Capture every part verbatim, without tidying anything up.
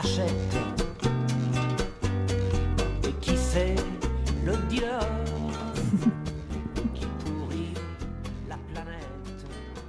achète. Et qui c'est le dealer qui pourrit la planète?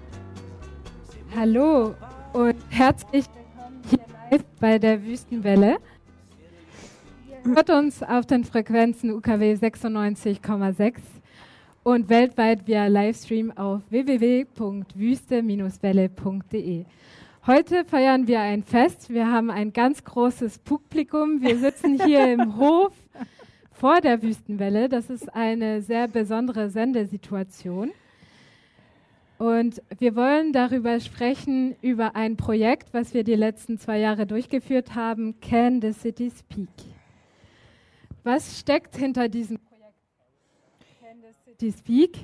Hallo und herzlich willkommen hier live bei der Wüstenwelle. Ihr hört uns auf den Frequenzen U K W sechsundneunzig Komma sechs und weltweit via Livestream auf w w w punkt wüste Bindestrich welle punkt de. Heute feiern wir ein Fest. Wir haben ein ganz großes Publikum. Wir sitzen hier im Hof vor der Wüstenwelle. Das ist eine sehr besondere Sendesituation. Und wir wollen darüber sprechen, über ein Projekt, was wir die letzten zwei Jahre durchgeführt haben, Can the City Speak? Was steckt hinter diesem Projekt Can the City Speak?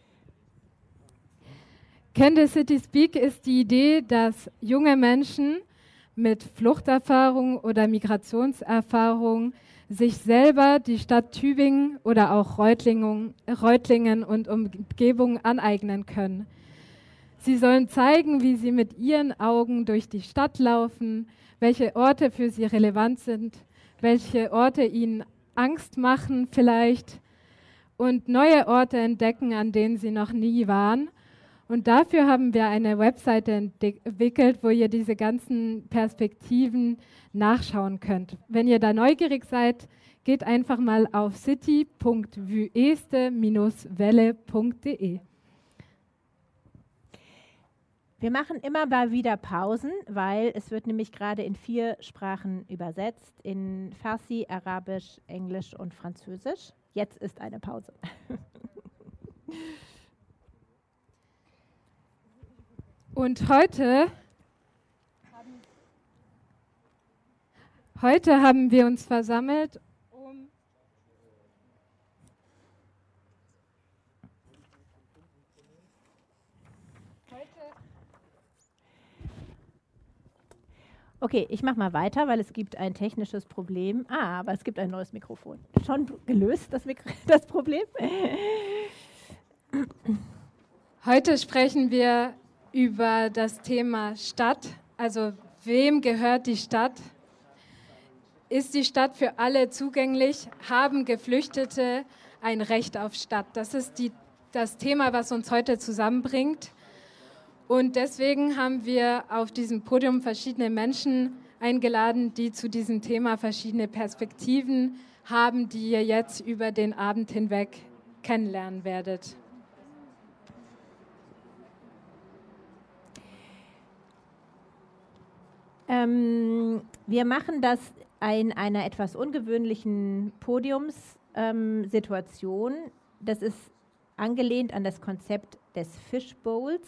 Can the City Speak ist die Idee, dass junge Menschen mit Fluchterfahrung oder Migrationserfahrung sich selber die Stadt Tübingen oder auch Reutlingen, Reutlingen und Umgebung aneignen können. Sie sollen zeigen, wie sie mit ihren Augen durch die Stadt laufen, welche Orte für sie relevant sind, welche Orte ihnen Angst machen vielleicht und neue Orte entdecken, an denen sie noch nie waren. Und dafür haben wir eine Webseite entwickelt, wo ihr diese ganzen Perspektiven nachschauen könnt. Wenn ihr da neugierig seid, geht einfach mal auf city punkt wüste Bindestrich welle punkt de. Wir machen immer mal wieder Pausen, weil es wird nämlich gerade in vier Sprachen übersetzt, in Farsi, Arabisch, Englisch und Französisch. Jetzt ist eine Pause. Und heute, heute haben wir uns versammelt, um heute Okay, ich mache mal weiter, weil es gibt ein technisches Problem. Ah, aber es gibt ein neues Mikrofon. Schon gelöst, das, Mikro- das Problem? Heute sprechen wir über das Thema Stadt, also wem gehört die Stadt? Ist die Stadt für alle zugänglich? Haben Geflüchtete ein Recht auf Stadt? Das ist die, das Thema, was uns heute zusammenbringt. Und deswegen haben wir auf diesem Podium verschiedene Menschen eingeladen, die zu diesem Thema verschiedene Perspektiven haben, die ihr jetzt über den Abend hinweg kennenlernen werdet. Ähm, wir machen das in einer etwas ungewöhnlichen Podiumssituation. Ähm, das ist angelehnt an das Konzept des Fishbowls.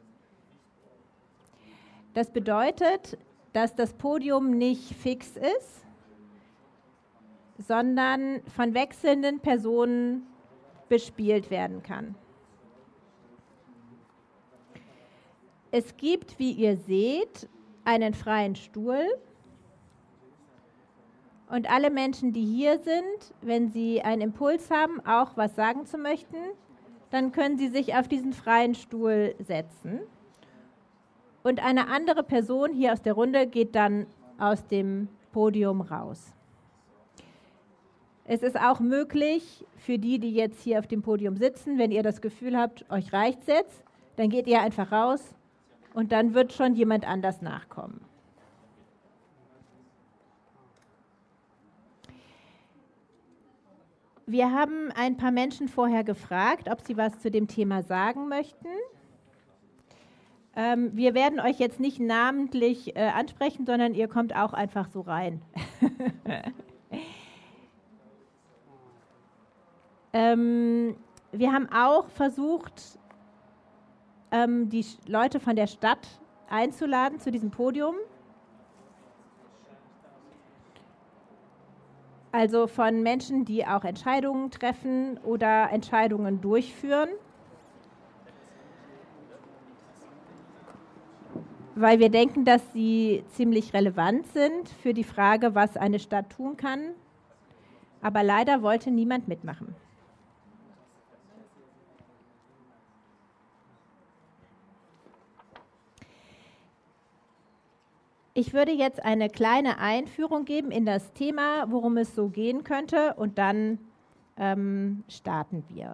Das bedeutet, dass das Podium nicht fix ist, sondern von wechselnden Personen bespielt werden kann. Es gibt, wie ihr seht, einen freien Stuhl und alle Menschen, die hier sind, wenn sie einen Impuls haben, auch was sagen zu möchten, dann können sie sich auf diesen freien Stuhl setzen. Und eine andere Person hier aus der Runde geht dann aus dem Podium raus. Es ist auch möglich für die, die jetzt hier auf dem Podium sitzen, wenn ihr das Gefühl habt, euch reicht's jetzt, dann geht ihr einfach raus und dann wird schon jemand anders nachkommen. Wir haben ein paar Menschen vorher gefragt, ob sie was zu dem Thema sagen möchten. Ähm, wir werden euch jetzt nicht namentlich äh, ansprechen, sondern ihr kommt auch einfach so rein. ähm, wir haben auch versucht, ähm, die Sch- Leute von der Stadt einzuladen zu diesem Podium. Also von Menschen, die auch Entscheidungen treffen oder Entscheidungen durchführen. Weil wir denken, dass sie ziemlich relevant sind für die Frage, was eine Stadt tun kann. Aber leider wollte niemand mitmachen. Ich würde jetzt eine kleine Einführung geben in das Thema, worum es so gehen könnte, und dann ähm, starten wir.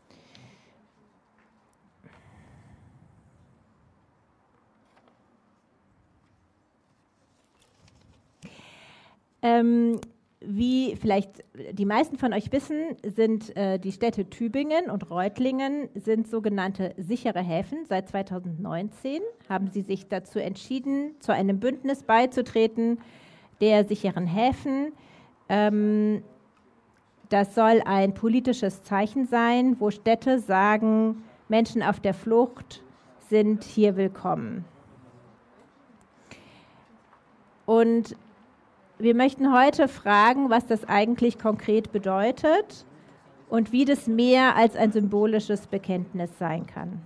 Ähm, Wie vielleicht die meisten von euch wissen, sind äh, die Städte Tübingen und Reutlingen sind sogenannte sichere Häfen. Seit zweitausendneunzehn haben sie sich dazu entschieden, zu einem Bündnis beizutreten der sicheren Häfen. Ähm, das soll ein politisches Zeichen sein, wo Städte sagen, Menschen auf der Flucht sind hier willkommen. Und wir möchten heute fragen, was das eigentlich konkret bedeutet und wie das mehr als ein symbolisches Bekenntnis sein kann.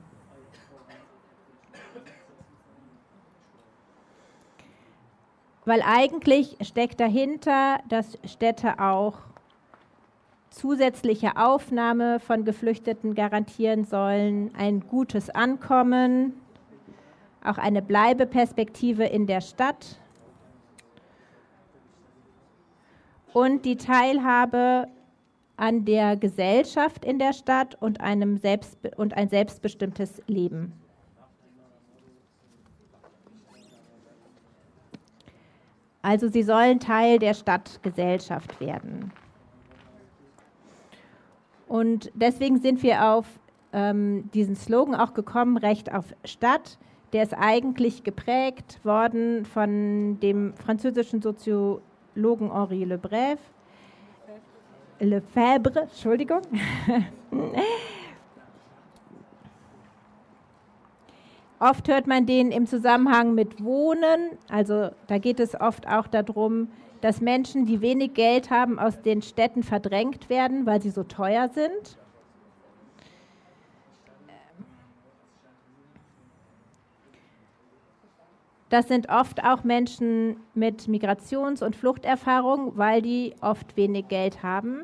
Weil eigentlich steckt dahinter, dass Städte auch zusätzliche Aufnahme von Geflüchteten garantieren sollen, ein gutes Ankommen, auch eine Bleibeperspektive in der Stadt und die Teilhabe an der Gesellschaft in der Stadt und, einem selbstbe- und ein selbstbestimmtes Leben. Also sie sollen Teil der Stadtgesellschaft werden. Und deswegen sind wir auf ähm, diesen Slogan auch gekommen, Recht auf Stadt. Der ist eigentlich geprägt worden von dem französischen Soziologen Henri Lefebvre, Lefebvre, Entschuldigung. Oft hört man den im Zusammenhang mit Wohnen, also da geht es oft auch darum, dass Menschen, die wenig Geld haben, aus den Städten verdrängt werden, weil sie so teuer sind. Das sind oft auch Menschen mit Migrations- und Fluchterfahrung, weil die oft wenig Geld haben.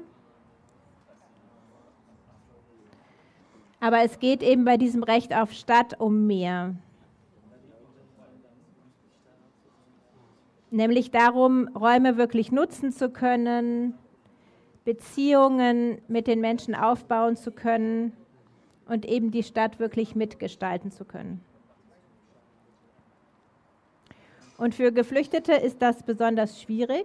Aber es geht eben bei diesem Recht auf Stadt um mehr. Nämlich darum, Räume wirklich nutzen zu können, Beziehungen mit den Menschen aufbauen zu können und eben die Stadt wirklich mitgestalten zu können. Und für Geflüchtete ist das besonders schwierig,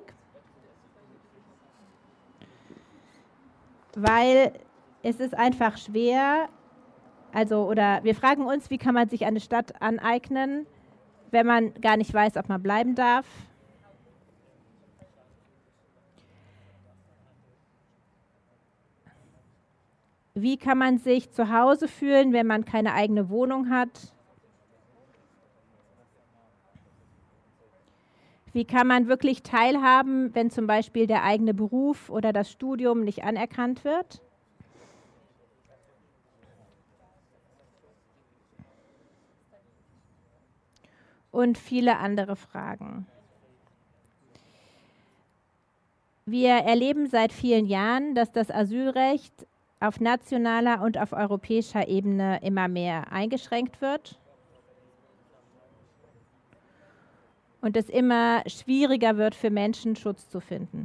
weil es ist einfach schwer, also oder wir fragen uns, wie kann man sich eine Stadt aneignen, wenn man gar nicht weiß, ob man bleiben darf. Wie kann man sich zu Hause fühlen, wenn man keine eigene Wohnung hat? Wie kann man wirklich teilhaben, wenn zum Beispiel der eigene Beruf oder das Studium nicht anerkannt wird? Und viele andere Fragen. Wir erleben seit vielen Jahren, dass das Asylrecht auf nationaler und auf europäischer Ebene immer mehr eingeschränkt wird. Und es immer schwieriger wird für Menschen, Schutz zu finden.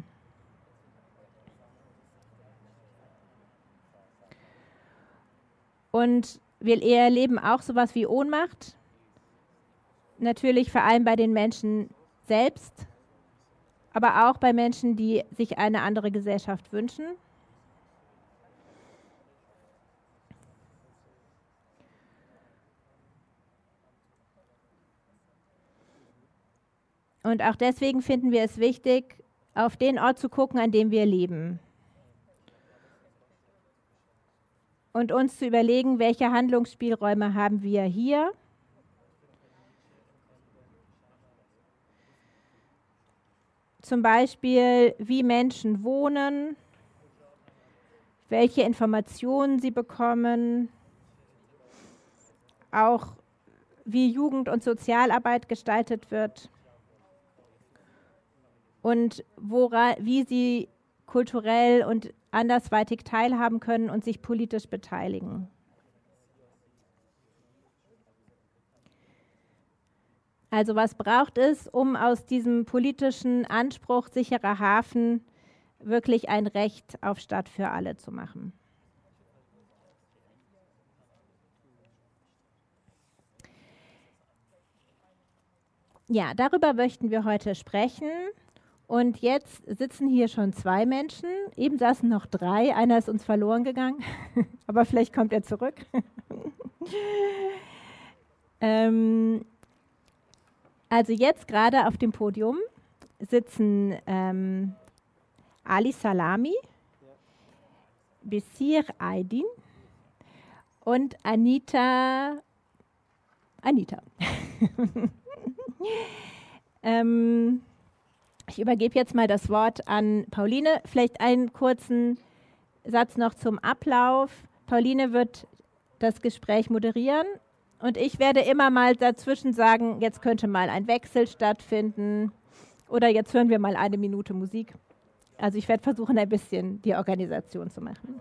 Und wir erleben auch sowas wie Ohnmacht, natürlich vor allem bei den Menschen selbst, aber auch bei Menschen, die sich eine andere Gesellschaft wünschen. Und auch deswegen finden wir es wichtig, auf den Ort zu gucken, an dem wir leben. Und uns zu überlegen, welche Handlungsspielräume haben wir hier. Zum Beispiel, wie Menschen wohnen, welche Informationen sie bekommen, auch wie Jugend- und Sozialarbeit gestaltet wird. Und wora, wie sie kulturell und andersweitig teilhaben können und sich politisch beteiligen. Also was braucht es, um aus diesem politischen Anspruch sicherer Hafen wirklich ein Recht auf Stadt für alle zu machen? Ja, darüber möchten wir heute sprechen. Und jetzt sitzen hier schon zwei Menschen. Eben saßen noch drei. Einer ist uns verloren gegangen, aber vielleicht kommt er zurück. ähm, also jetzt gerade auf dem Podium sitzen ähm, Ali Salami, Besir Aydin und Anita. Anita. ähm, Ich übergebe jetzt mal das Wort an Pauline. Vielleicht einen kurzen Satz noch zum Ablauf. Pauline wird das Gespräch moderieren und ich werde immer mal dazwischen sagen, jetzt könnte mal ein Wechsel stattfinden oder jetzt hören wir mal eine Minute Musik. Also ich werde versuchen, ein bisschen die Organisation zu machen.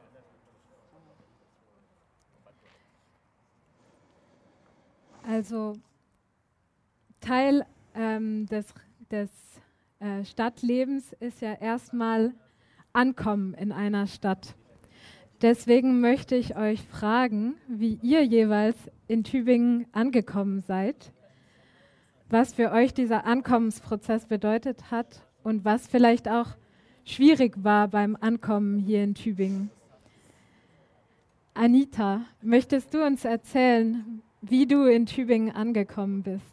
Also Teil ähm, des, des Stadtlebens ist ja erstmal Ankommen in einer Stadt. Deswegen möchte ich euch fragen, wie ihr jeweils in Tübingen angekommen seid, was für euch dieser Ankommensprozess bedeutet hat und was vielleicht auch schwierig war beim Ankommen hier in Tübingen. Anita, möchtest du uns erzählen, wie du in Tübingen angekommen bist?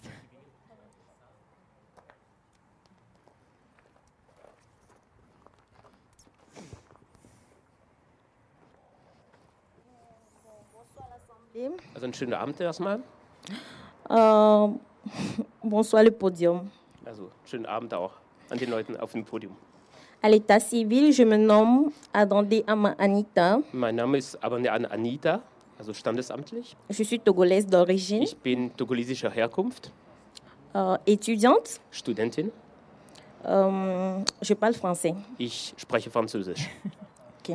Also einen schönen Abend erstmal. Euh, bonsoir le podium. Also schönen Abend auch an den Leuten auf dem Podium. À l'état civil, je me nomme Adandé Ama Anita. Mein Name ist Abanean Anita, also standesamtlich. Je suis togolaise d'origine, Ich bin togolesischer Herkunft, euh, étudiante. Studentin. Euh, je parle français. Ich spreche Französisch. Ok.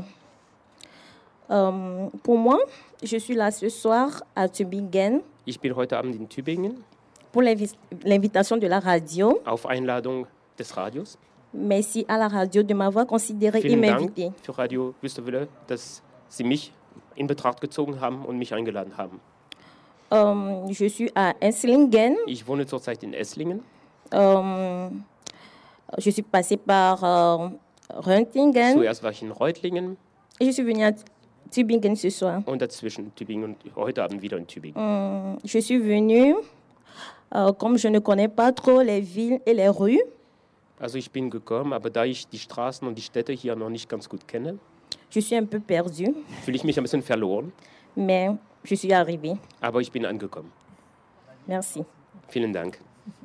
Euh, pour moi, je suis là ce soir à Tübingen Ich bin heute Abend in Tübingen pour l'invi- l'invitation de la radio. auf Einladung des Radios. Merci à la radio de m'avoir considérée et Vielen Dank m'inviter. für Radio Wüstewille, dass Sie mich in Betracht gezogen haben und mich eingeladen haben. Euh, je suis à Esslingen. Ich wohne zurzeit in Esslingen. Euh, je suis passée par euh, Röntgen Zuerst war ich in Reutlingen et je suis venue à Tübingen ce soir. und dazwischen Tübingen und heute Abend wieder in Tübingen. Euh, je suis venue, euh, comme je ne connais pas trop les villes et les rues, Also ich bin gekommen, aber da ich die Straßen und die Städte hier noch nicht ganz gut kenne, je suis un peu perdue, fühle ich mich ein bisschen verloren, mais je suis arrivée. aber ich bin angekommen. Merci. Vielen Dank.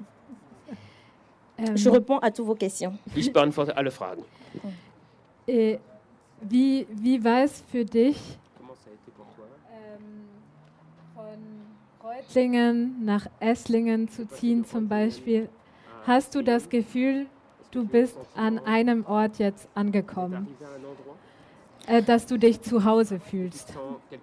Ähm, Je réponds à toutes vos questions. Ich beantworte alle Fragen. äh, wie, wie war es für dich, ähm, von Reutlingen nach Esslingen zu ziehen zum Beispiel? Hast du das Gefühl, du bist an einem Ort jetzt angekommen, äh, dass du dich zu Hause fühlst?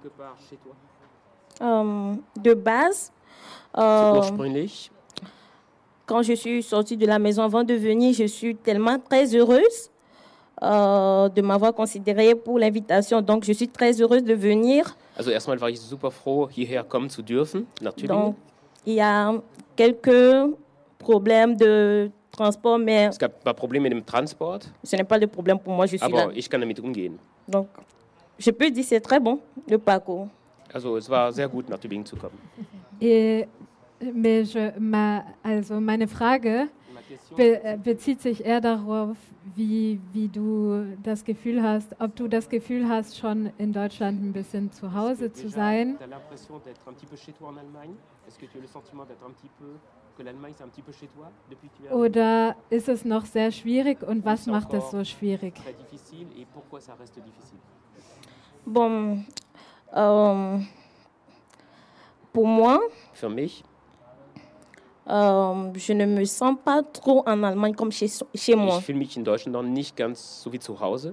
Euh, de base, So euh, ursprünglich, quand je suis sortie de la maison avant de venir, je suis tellement très heureuse euh, de m'avoir considérée pour l'invitation. Donc, je suis très heureuse de venir. also erstmal war ich super froh, hierher kommen zu dürfen, nach Tübingen. Donc, il y a quelques problèmes de transport, mais Es gab ein paar Probleme mit dem Transport, ce n'est pas de problème pour moi, je suis là. aber ich kann damit umgehen. Donc, je peux dire que c'est très bon, le parcours. Also es war sehr gut, nach Tübingen zu kommen. Äh, mais je, ma, also meine Frage be, äh, bezieht sich eher darauf, wie, wie du das Gefühl hast, ob du das Gefühl hast, schon in Deutschland ein bisschen zu Hause zu sein. Oder ist es noch sehr schwierig und was macht es so schwierig? Bon, euh, pour moi, Für mich, euh, je ne me sens pas trop en Allemagne comme chez, chez moi. ich fühle mich in Deutschland noch nicht ganz so wie zu Hause,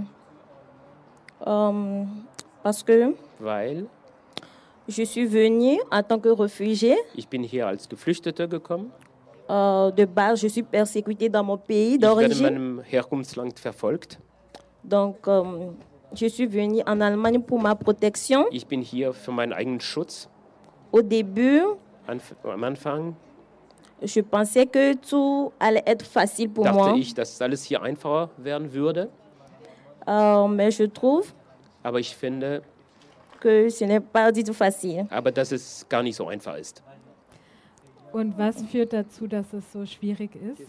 Euh, parce que weil je suis venue en tant que réfugiée ich bin hier als Geflüchteter gekommen Euh, de base, je suis persécutée dans mon pays Ich werde in d'origine. meinem Herkunftsland verfolgt. Donc, euh, je suis venue en Allemagne pour ma protection. Ich bin hier für meinen eigenen Schutz. Au début, Anf am Anfang je pensais que tout allait être facile pour dachte moi. ich, dass alles hier einfacher werden würde. Euh, mais je trouve Aber ich finde, que ce n'est pas du tout facile. aber dass es gar nicht so einfach ist. Und was führt dazu, dass es so schwierig ist?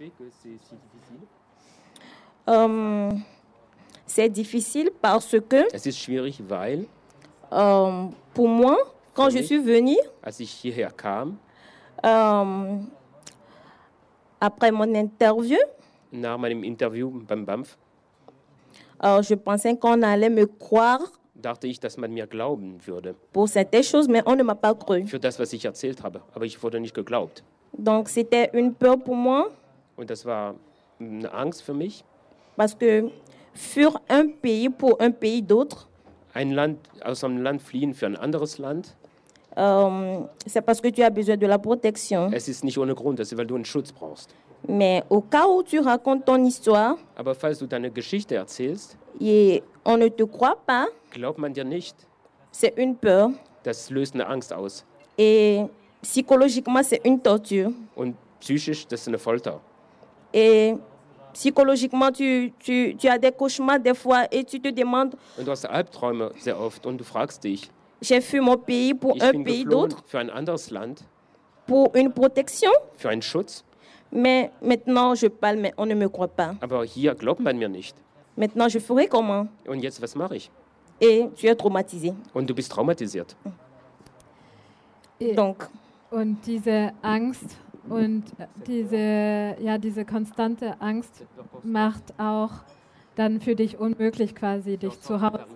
Euh, c'est difficile parce que, Es ist schwierig, weil, euh, pour moi, quand je Oui. suis venue, als ich hierher kam, euh, après mon interview, nach meinem Interview beim B A M F, euh, je pensais qu'on allait me croire dachte ich, dass man mir glauben würde pour certaines choses, mais on ne m'a pas cru. für das, was ich erzählt habe. Aber ich wurde nicht geglaubt. Donc, c'était une peur pour moi Und das war eine Angst für mich. parce que fuir un pays pour un pays d'autre, Ein Land, aus einem Land fliehen für ein anderes Land, euh, c'est parce que tu as besoin de la protection. es ist nicht ohne Grund, das ist, weil du einen Schutz brauchst. Mais au cas où tu racontes ton histoire Aber falls du deine Geschichte erzählst, et on ne te croit pas, glaubt man dir nicht. c'est une peur. Das löst eine Angst aus. Et psychologiquement, c'est une torture. Und psychisch, das ist eine Folter. Et psychologiquement, tu, tu, tu as des cauchemars des fois et tu te demandes, Und du hast Albträume sehr oft und du fragst dich, j'ai fui mon pays pour ich un bin pays geflohen d'autre, für ein anderes Land, pour une protection. für einen Schutz, Mais maintenant, je parle, mais on ne me croit pas. aber hier glaubt man mir nicht. Maintenant, je ferai comment? Und jetzt, was mache ich? Et tu es traumatisé. Und du bist traumatisiert. Donc, Und diese Angst und diese, ja, diese konstante Angst macht auch dann für dich unmöglich, quasi dich zu Hause.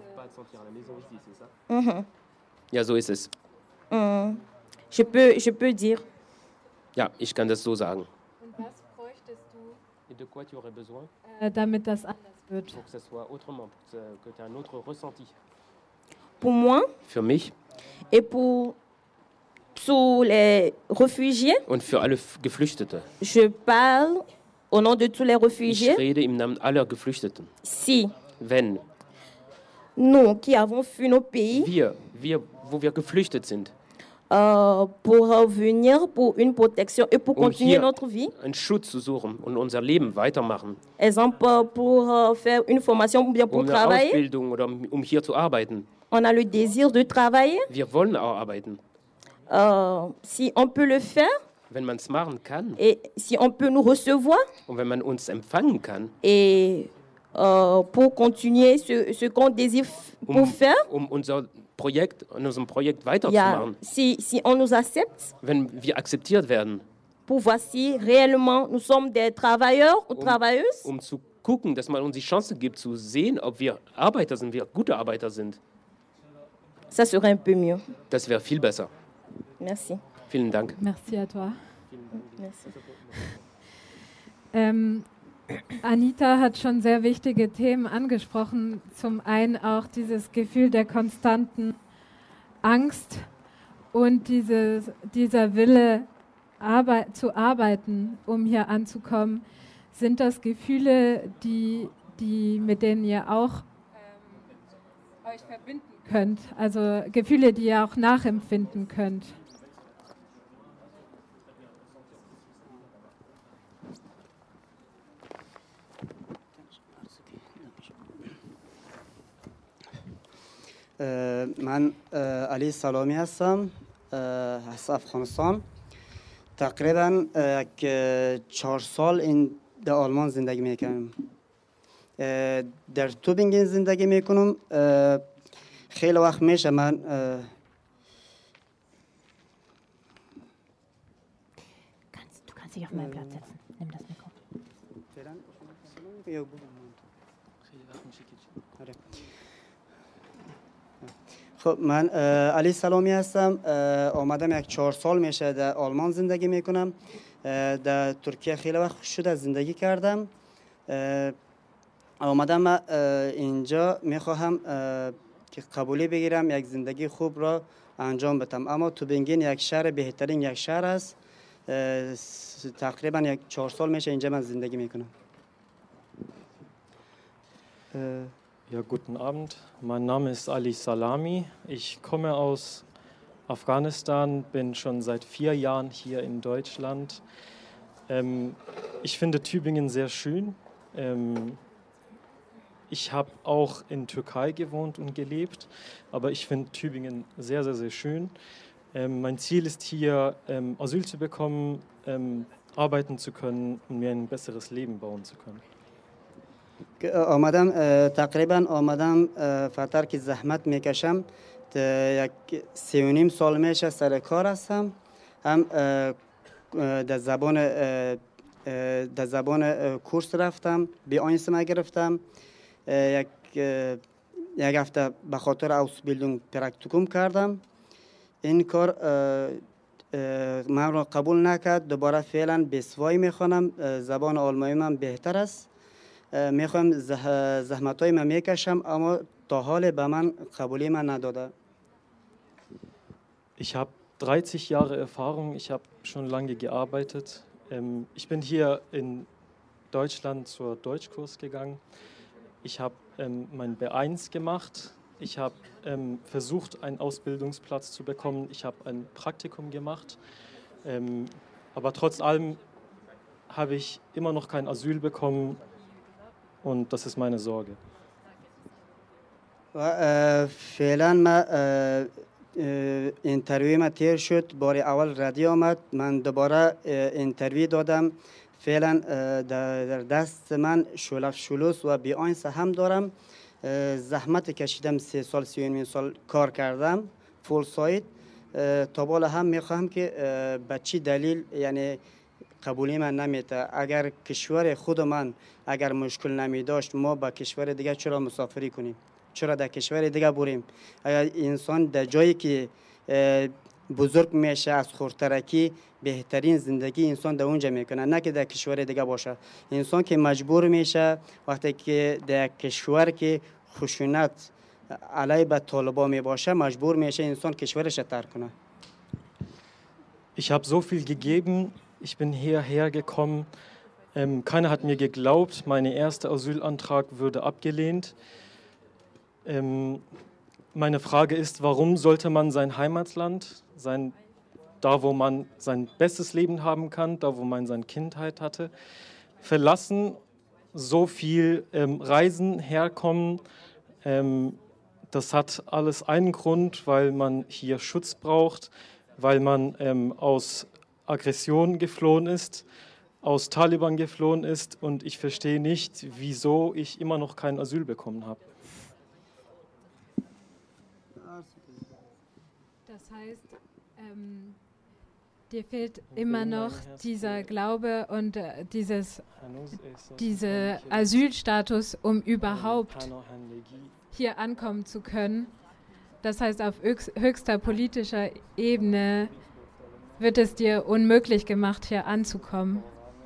mhm, Ja, so ist es. mhm. je peux, je peux dire, Ja, ich kann das so sagen. Und was bräuchtest du, Et de quoi tu aurais besoin äh, damit das anders wird? pour que ça soit autrement, pour que tu aies un autre ressenti? pour moi Für mich et pour tous les réfugiés, und für alle F- Geflüchtete. je parle au nom de tous les Ich réfugiés. rede im Namen aller Geflüchteten. Si Wenn nous qui avons fui nos pays wir, wir, wo wir geflüchtet sind, euh, pour revenir pour une protection et pour Um continuer hier- notre vie, einen Schutz zu suchen und unser Leben weitermachen, exemple pour euh, faire une formation ou bien pour um eine travailler, Ausbildung oder um um hier zu arbeiten. on a le désir de travailler. Wir wollen auch arbeiten. Euh, si on peut le faire Wenn man es machen kann et si on peut nous recevoir und wenn man uns empfangen kann, et euh, pour continuer ce, ce qu'on désire f- pour um, faire, um unser Projekt, an unserem Projekt il y a- weiterzumachen, si, si on nous accepte, wenn wir akzeptiert werden, pour voir si réellement nous sommes des travailleurs ou travailleuses, um zu gucken, dass man uns die Chance gibt, zu sehen, ob wir Arbeiter sind, wir gute Arbeiter sind, ça serait un peu mieux. das wäre viel besser. Merci. Vielen Dank. Merci à toi. Merci. Ähm, Anita hat schon sehr wichtige Themen angesprochen. Zum einen auch dieses Gefühl der konstanten Angst und dieses, dieser Wille arbei- zu arbeiten, um hier anzukommen. Sind das Gefühle, die, die, mit denen ihr auch ähm, euch verbinden könnt? Also Gefühle, die ihr auch nachempfinden könnt? من علی سلامی هستم از افغانستان. تقریبا یک چهار سال این در آلمان زندگی میکنم. در توبینگن زندگی میکنم. خیلی وقت میشه من Kannst, du kannst dich auf meinen Platz setzen. Nimm das Mikro. خب من علی سلامی هستم. آمدم یک چهار سال میشه در آلمان زندگی میکنم. در ترکیه خیلی وقت شده زندگی کردم. آمدم اینجا میخواهم که قبولی بگیرم، یک زندگی خوب را انجام بدم. اما توبینگن یک شهر بهترین یک شهر است. تقریبا یک چهار سال میشه اینجا من زندگی میکنم. Ja, guten Abend. Mein Name ist Ali Salami. Ich komme aus Afghanistan, bin schon seit vier Jahren hier in Deutschland. Ähm, ich finde Tübingen sehr schön. Ähm, ich habe auch in Türkei gewohnt und gelebt, aber ich finde Tübingen sehr, sehr, sehr schön. Ähm, mein Ziel ist hier, ähm, Asyl zu bekommen, ähm, arbeiten zu können und mir ein besseres Leben bauen zu können. آمدم تقریبا آمدم فتر که زحمت میکشم یک سی و نیم سال میشه سر کار هستم هم در زبان در زبان کورس رفتم بی آینس ما گرفتم یک یک هفته به خاطر اوسبیلدونگ پرکتیکوم کردم این کار من را قبول نکرد دوباره فعلا بیسوایی میخوانم زبان آلمانی من بهتر است میخوام زحمت های من میکشم اما تا حال به من قبولی من نداده. Ich habe dreißig Jahre Erfahrung, ich habe schon lange gearbeitet. Ähm, ich bin hier in Deutschland zur Deutschkurs gegangen. Ich habe ähm, mein B eins gemacht. Ich habe ähm, versucht, einen Ausbildungsplatz zu bekommen. Ich habe ein Praktikum gemacht. Ähm, aber trotz allem habe ich immer noch kein Asyl bekommen. Und das ist meine Sorge. فعلا ما اینترویو ما تیر شد بار اول ردی آمد من دوباره اینترویو دادم فعلا در دست من شلف شلوس و بی آینس هم دارم زحمت کشیدم سه سال سی و سال کار کردم فول سایت تا بالا هم میخواهم که به چی دلیل یعنی قبولی من نمیده اگر کشور خود من اگر مشکل نمی داشت ما با کشور دیگه چرا مسافری کنیم چرا در کشور دیگه بریم اگر انسان در جایی که بزرگ میشه از خورترکی بهترین زندگی انسان در اونجا میکنه نه که در کشور دیگه باشه انسان که مجبور میشه وقتی که در کشور که خشونت علیه به طالبا می باشه مجبور میشه انسان کشورش ترک کنه. Ich habe so viel gegeben. Ich bin hierher gekommen, ähm, keiner hat mir geglaubt, mein erster Asylantrag würde abgelehnt. Ähm, meine Frage ist, warum sollte man sein Heimatland, sein, da wo man sein bestes Leben haben kann, da wo man seine Kindheit hatte, verlassen, so viel ähm, reisen, herkommen. Ähm, das hat alles einen Grund, weil man hier Schutz braucht, weil man ähm, aus Aggression geflohen ist, aus Taliban geflohen ist und ich verstehe nicht, wieso ich immer noch kein Asyl bekommen habe. Das heißt, ähm, dir fehlt immer noch dieser Glaube und äh, dieses, dieser Asylstatus, um überhaupt hier ankommen zu können. Das heißt, auf höchster politischer Ebene wird es dir unmöglich gemacht, hier anzukommen.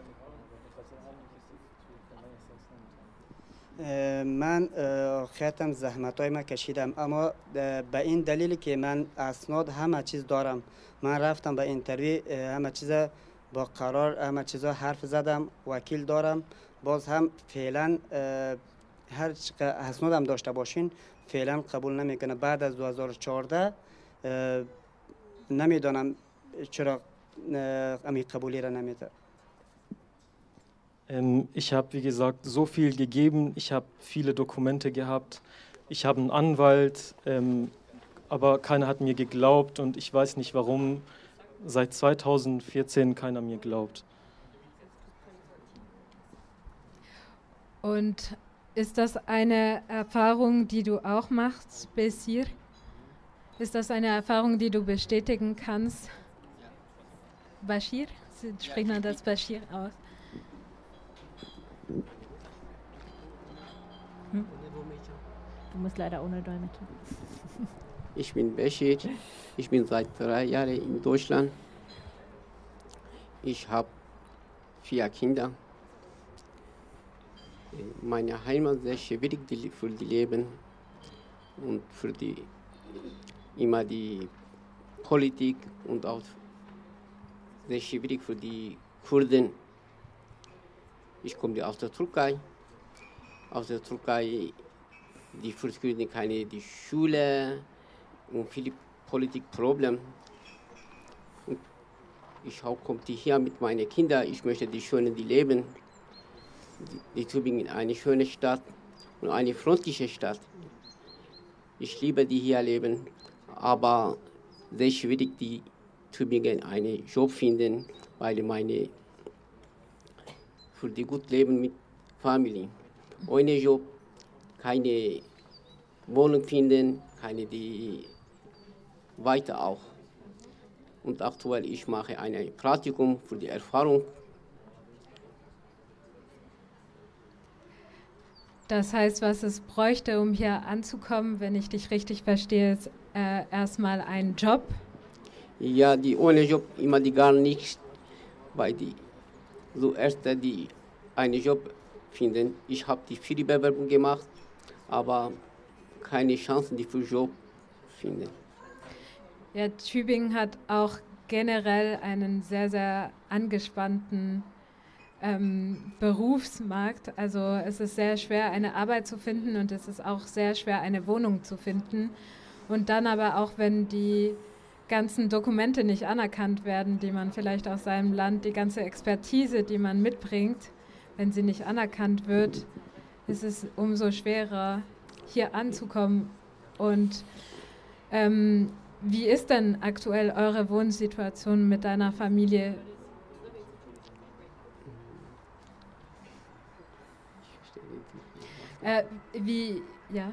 من خیلی زحمتای ما کشیدم اما به این دلیلی که من اسناد همه چیز دارم من رفتم به اینترویو همه چیز با قرار همه چیزا حرف زدم وکیل دارم باز هم فعلا هر چقدر اسنادم داشته باشین فعلا قبول نمیکنه بعد از دو هزار و چهارده نمیدونم چرا امی قبولی را نمیده. Ich habe, wie gesagt, so viel gegeben. Ich habe viele Dokumente gehabt. Ich habe einen Anwalt, ähm, aber keiner hat mir geglaubt und ich weiß nicht, warum seit zweitausendvierzehn keiner mir glaubt. Und ist das eine Erfahrung, die du auch machst, Besir? Ist das eine Erfahrung, die du bestätigen kannst? Bashir? Spricht man das Bashir aus? Hm? Du musst leider ohne Dolmetscher. Ich bin Bashir. Ich bin seit drei Jahren in Deutschland. Ich habe vier Kinder. Meine Heimat ist sehr schwierig für die Leben und für die immer die Politik und auch sehr schwierig für die Kurden. Ich komme aus der Türkei. Aus der Türkei, die für Kurden keine die Schule und viele Politikprobleme. Und ich komme hier mit meinen Kindern. Ich möchte die schönen die leben. Die, die Tübingen ist eine schöne Stadt und eine freundliche Stadt. Ich liebe die hier leben, aber sehr schwierig die Tübingen einen Job finden, weil meine für die gut leben mit Familie. Ohne Job, keine Wohnung finden, keine die weiter auch. Und aktuell ich mache ein Praktikum für die Erfahrung. Das heißt, was es bräuchte, um hier anzukommen, wenn ich dich richtig verstehe, ist äh, erstmal ein Job. Ja, die ohne Job immer die gar nicht, weil die zuerst die einen Job finden. Ich habe die viele Bewerbungen gemacht, aber keine Chancen, die für Job finden. Ja, Tübingen hat auch generell einen sehr, sehr angespannten ähm, Berufsmarkt. Also es ist sehr schwer, eine Arbeit zu finden und es ist auch sehr schwer, eine Wohnung zu finden. Und dann aber auch, wenn die ganzen Dokumente nicht anerkannt werden, die man vielleicht aus seinem Land, die ganze Expertise, die man mitbringt, wenn sie nicht anerkannt wird, ist es umso schwerer, hier anzukommen. Und ähm, wie ist denn aktuell eure Wohnsituation mit deiner Familie? Äh, wie, ja.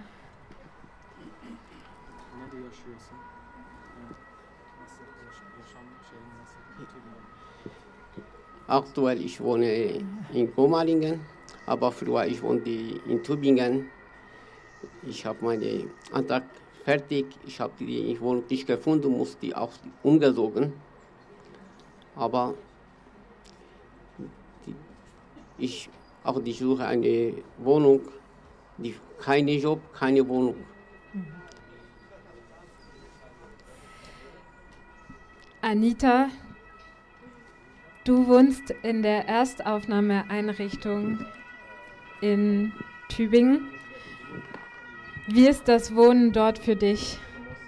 Aktuell ich wohne in Gomalingen, aber früher ich wohnte in Tübingen. Ich habe meinen Antrag fertig, ich habe die Wohnung nicht gefunden, musste die auch umgezogen. Aber die, ich auch die suche eine Wohnung, die, keine Job, keine Wohnung. Anita, du wohnst in der Erstaufnahmeeinrichtung in Tübingen. Wie ist das Wohnen dort für dich?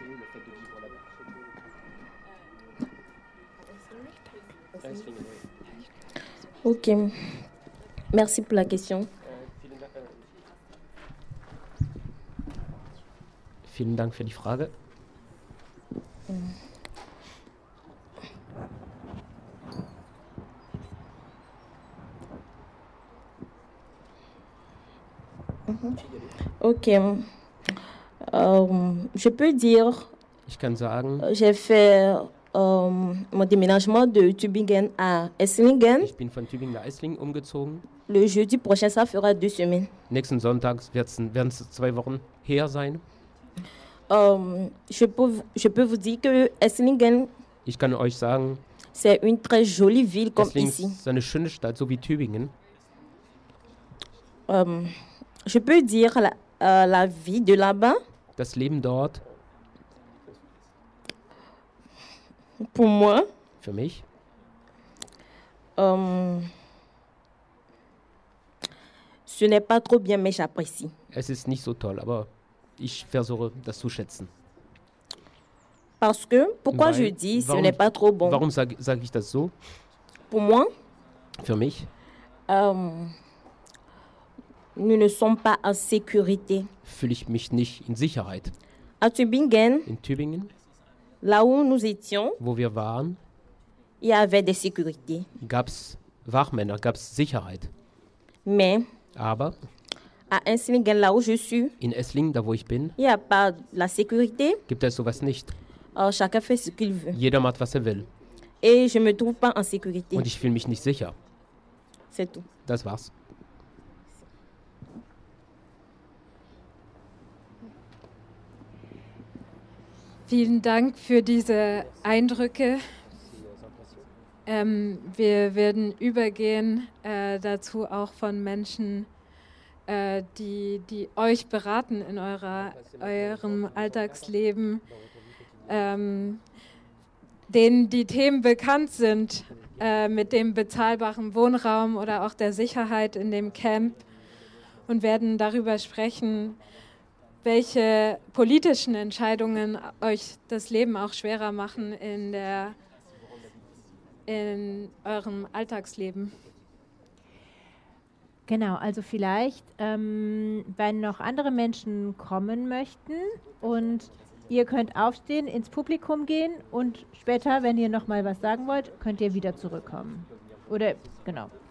Ok, merci pour la question. Vielen Dank für die Frage. Ok, euh, je peux dire, Ich kann sagen, j'ai fait euh, mon déménagement de Tübingen à Esslingen. ich bin von Tübingen nach Esslingen umgezogen. Le jeudi prochain, ça fera deux semaines. Nächsten Sonntag werden es zwei Wochen her sein. Euh, je, peux, je peux vous dire que Esslingen, Ich kann euch sagen, c'est une très jolie ville comme Esslingen ici. ist eine schöne Stadt, so wie Tübingen. Euh, je peux dire la, euh, la vie de là-bas, Das Leben dort, pour moi, für mich, euh, ce n'est pas trop bien, mais j'apprécie. es ist nicht so toll, aber ich versuche das zu schätzen. Parce que, pourquoi Weil- je dis ce warum- n'est pas trop bon? Warum sage sag ich das so? Pour moi, Für mich euh, nous ne sommes pas en sécurité. fühle ich mich nicht in Sicherheit. À Tübingen, In Tübingen, là où nous étions, wo wir waren, il y avait des sécurités. gab es Wachmänner, gab es Sicherheit. Mais Aber à Esslingen, là où je suis, in Esslingen, da wo ich bin, il n'y a pas la sécurité. gibt es sowas nicht. Euh, chacun fait ce qu'il veut. Jeder macht, was er will. Et je ne me trouve pas en sécurité. Und ich fühle mich nicht sicher. C'est tout. Das war's. Vielen Dank für diese Eindrücke. Ähm, wir werden übergehen äh, dazu auch von Menschen, äh, die, die euch beraten in eurer, eurem Alltagsleben, ähm, denen die Themen bekannt sind. äh, mit dem bezahlbaren Wohnraum oder auch der Sicherheit in dem Camp und werden darüber sprechen, welche politischen Entscheidungen euch das Leben auch schwerer machen in, der, in eurem Alltagsleben. Genau, also vielleicht, ähm, wenn noch andere Menschen kommen möchten und ihr könnt aufstehen, ins Publikum gehen und später, wenn ihr noch mal was sagen wollt, könnt ihr wieder zurückkommen. Oder, genau.